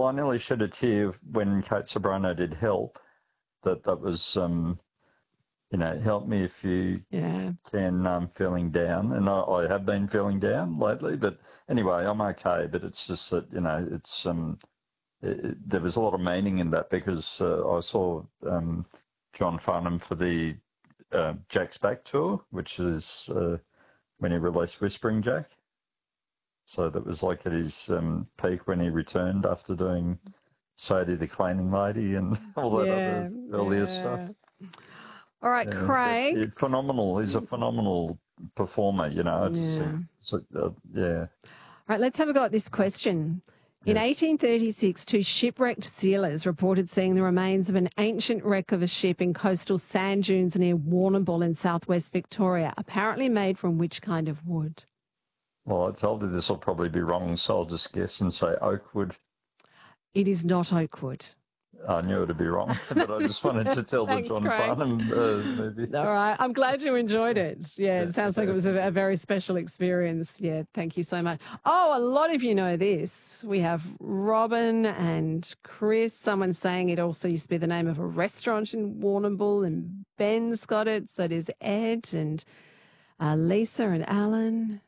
Well, I nearly shed a tear when Kate Sobrano did Help. That was, help me if you can, feeling down. And I have been feeling down lately. But anyway, I'm okay. But it's just that, it's there was a lot of meaning in that because I saw John Farnham for the Jack's Back tour, which is when he released Whispering Jack. So that was like at his peak when he returned after doing Sadie the Cleaning Lady and all that other earlier stuff. All right, Craig. Phenomenal. He's a phenomenal performer, I just think. So, All right, let's have a go at this question. In 1836, two shipwrecked sealers reported seeing the remains of an ancient wreck of a ship in coastal sand dunes near Warrnambool in southwest Victoria, apparently made from which kind of wood? Well, I told you this will probably be wrong, so I'll just guess and say oak wood. It is not oak wood. I knew it would be wrong, but I just wanted to tell Thanks, the John Craig. Farnham movie. All right. I'm glad you enjoyed it. Yeah, it sounds like it was a very special experience. Yeah, thank you so much. Oh, a lot of you know this. We have Robin and Chris. Someone saying it also used to be the name of a restaurant in Warrnambool, and Ben's got it. So there's Ed and Lisa and Alan,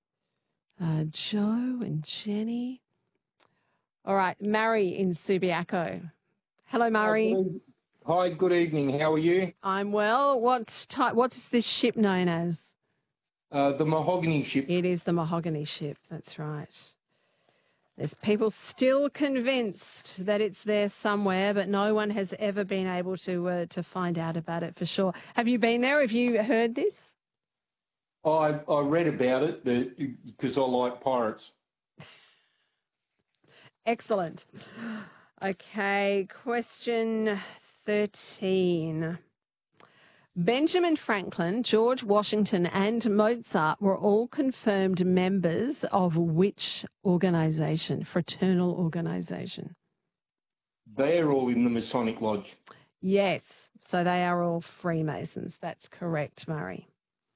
Joe and Jenny. All right, Murray in Subiaco. Hello, Murray. Hi, good evening. How are you? I'm well. What's this ship known as? The Mahogany Ship. It is the Mahogany Ship. That's right. There's people still convinced that it's there somewhere, but no one has ever been able to find out about it for sure. Have you been there? Have you heard this? I read about it because I like pirates. Excellent. Okay, question 13. Benjamin Franklin, George Washington and Mozart were all confirmed members of which organisation, fraternal organisation? They're all in the Masonic Lodge. Yes, so they are all Freemasons. That's correct, Murray.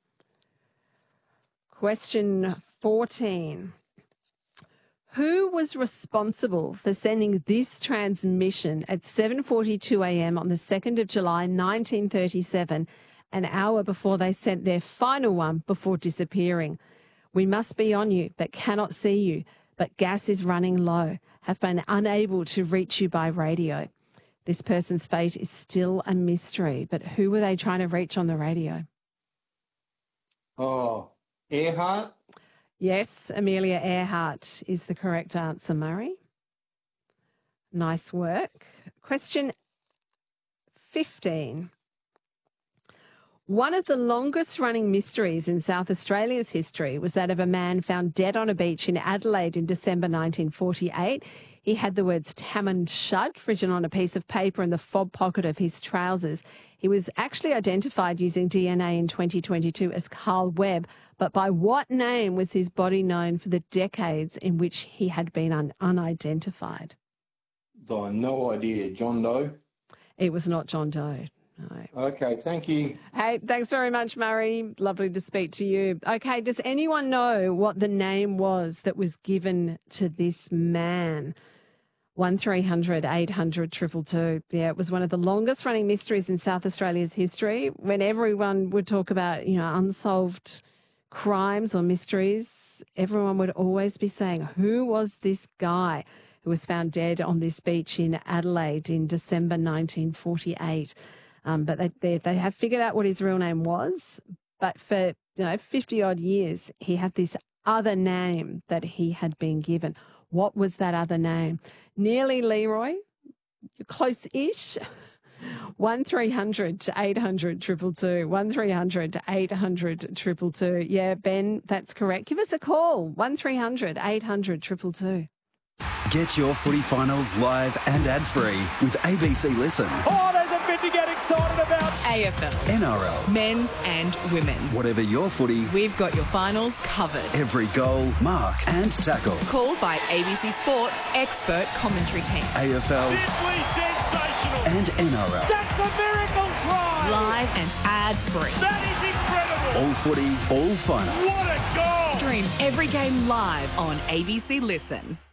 Question 14. Who was responsible for sending this transmission at 7:42 a.m. on the 2nd of July, 1937, an hour before they sent their final one before disappearing? We must be on you, but cannot see you, but gas is running low, have been unable to reach you by radio. This person's fate is still a mystery, but who were they trying to reach on the radio? Oh, Earhart? Yes, Amelia Earhart is the correct answer, Murray. Nice work. Question 15. One of the longest running mysteries in South Australia's history was that of a man found dead on a beach in Adelaide in December 1948. He had the words Tamand Shud written on a piece of paper in the fob pocket of his trousers. He was actually identified using DNA in 2022 as Carl Webb, but by what name was his body known for the decades in which he had been unidentified? No idea. John Doe? It was not John Doe. No. Okay, thank you. Hey, thanks very much, Murray. Lovely to speak to you. Okay, does anyone know what the name was that was given to this man? 1300 800 222. Yeah, it was one of the longest running mysteries in South Australia's history. When everyone would talk about, unsolved crimes or mysteries, everyone would always be saying, who was this guy who was found dead on this beach in Adelaide in December 1948? But they have figured out what his real name was. But for 50-odd years, he had this other name that he had been given. What was that other name? Nearly Leroy, you're close-ish. 1300 800 222. 1300 800 222. Yeah, Ben, that's correct. Give us a call. 1300 800 222. Get your footy finals live and ad-free with ABC Listen. Oh, there's a bit to get excited about. AFL. NRL. Men's and women's. Whatever your footy, We've got your finals covered. every goal, mark and tackle. Called by ABC Sports expert commentary team. AFL Simply sensational. and NRL. That's a miracle try. Live and ad-free. That is incredible. All footy, all finals. What a goal. Stream every game live on ABC Listen.